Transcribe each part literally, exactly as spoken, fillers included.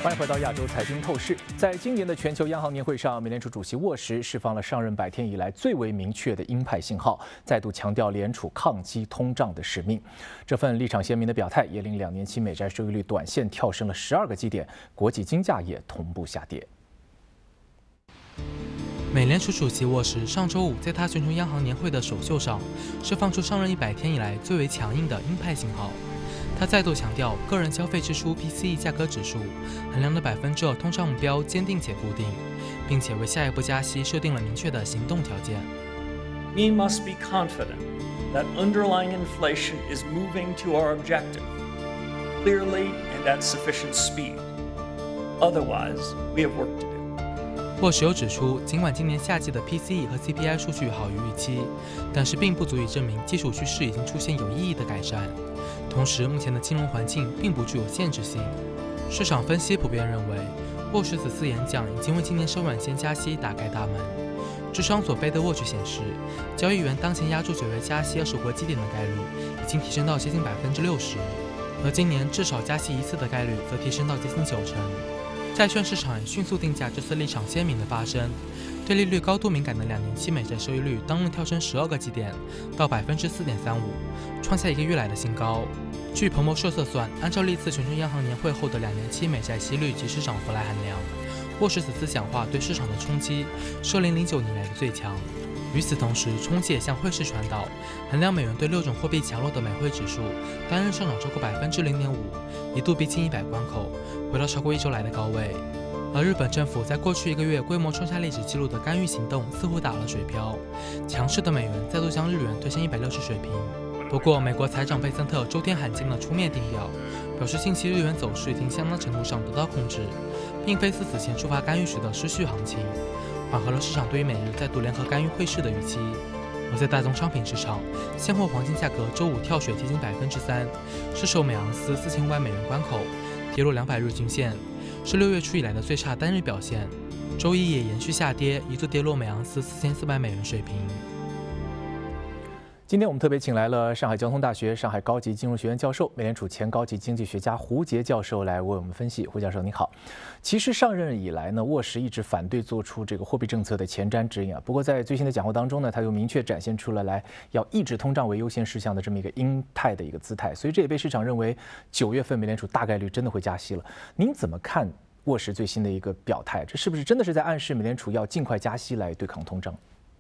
欢迎回到亚洲财经透视。在今年的全球央行年会上，美联储主席沃什释放了上任百天以来最为明确的鹰派信号，再度强调联储抗击通胀的使命。这份立场鲜明的表态，也令两年期美债收益率短线跳升了十二个基点，国际金价也同步下跌。 美联储主席沃什上周五在他全球央行年会的首秀上，释放出上任一百天以来最为强硬的鹰派信号。他再度强调，个人消费支出 P C E 价格指数衡量的百分之二通胀目标坚定且固定，并且为下一步加息设定了明确的行动条件。 We must be confident that underlying inflation is moving to our objective clearly and at sufficient speed. Otherwise, we have work to do. 沃什又指出，尽管今年夏季的 P C E 和 C P I 数据好于预期，但是并不足以证明基础趋势已经出现有意义的改善。同时，目前的金融环境并不具有限制性。市场分析普遍认为，沃什此次演讲已经为今年收软线加息打开大门。智商所背的沃什显示，交易员当前压住九月加息二十五个基点的概率已经提升到接近百分之六十，而今年至少加息一次的概率则提升到接近九成。债券市场也迅速定价这次立场鲜明的发生，对利率高度敏感的两年期美债收益率当日跳升十二个基点，到百分之四点三五，创下一个月来的新高。据彭博社测算，按照历次全球央行年会后的两年期美债息率及时涨幅来衡量，沃什此次讲话对市场的冲击是二零零九年来的最强。与此同时，冲击也向汇市传导，衡量美元对六种货币强弱的美汇指数单日上涨超过百分之零点五，一度逼近一百关口，回到超过一周来的高位。而日本政府在过去一个月规模创下历史纪录的干预行动似乎打了水漂，强势的美元再度将日元推向一百六十水平。不过，美国财长贝森特周天罕见地出面定调，表示近期日元走势已经相当程度上得到控制，并非似此前触发干预时的失序行情，缓和了市场对于美日再度联合干预汇市的预期。而在大宗商品市场，现货黄金价格周五跳水接近百分之三，失守每盎司四千五百美元关口，跌落两百日均线，是六月初以来的最差单日表现。周一也延续下跌，一度跌落每盎司四千四百美元水平。 今天我们特别请来了上海交通大学上海高级金融学院教授、美联储前高级经济学家胡杰教授来为我们分析。胡教授您好。其实上任以来呢，沃什一直反对做出这个货币政策的前瞻指引啊。不过在最新的讲话当中呢，他又明确展现出了来要抑制通胀为优先事项的这么一个鹰派的一个姿态，所以这也被市场认为九月份美联储大概率真的会加息了。您怎么看沃什最新的一个表态？这是不是真的是在暗示美联储要尽快加息来对抗通胀？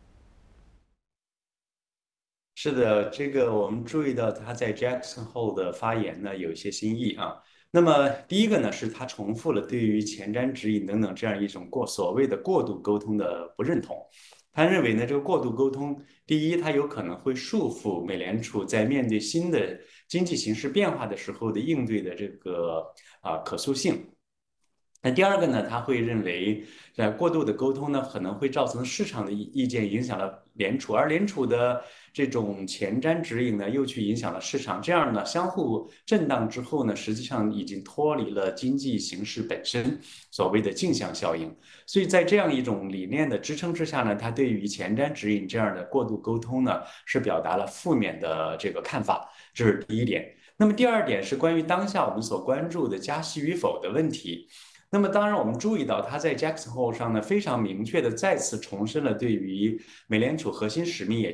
是的，这个我们注意到他在 Jackson 后的发言呢有一些新意啊。那么第一个呢是他重复了对于前瞻指引等等这样一种过所谓的过度沟通的不认同。他认为呢这个过度沟通，第一它有可能会束缚美联储在面对新的经济形势变化的时候的应对的这个啊可塑性。那第二个呢，他会认为，呃，过度的沟通呢，可能会造成市场的意见影响了联储，而联储的这种前瞻指引呢，又去影响了市场，这样呢，相互震荡之后呢，实际上已经脱离了经济形势本身所谓的镜像效应。所以在这样一种理念的支撑之下呢，他对于前瞻指引这样的过度沟通呢，是表达了负面的这个看法，这是第一点。那么第二点是关于当下我们所关注的加息与否的问题。那么当然，我们注意到他在 Jackson Hole 上呢，非常明确的再次重申了对于美联储核心使命，也